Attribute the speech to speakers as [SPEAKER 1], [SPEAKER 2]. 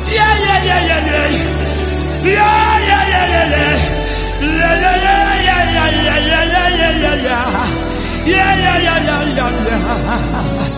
[SPEAKER 1] Yeah, yeah, yeah, yeah, yeah. Yeah, yeah, yeah, yeah, yeah. Yeah, yeah, yeah, yeah, yeah, yeah, yeah, yeah, yeah, yeah. Yeah, yeah, yeah, yeah, yeah, yeah.